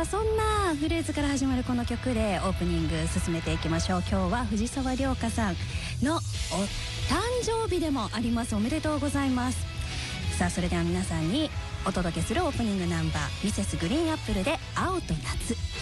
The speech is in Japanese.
さあそんなフレーズから始まるこの曲でオープニング進めていきましょう。今日は藤沢涼香さんのお誕生日でもあります。おめでとうございます。さあそれでは皆さんにお届けするオープニングナンバー、ミセスグリーンアップルで青と夏。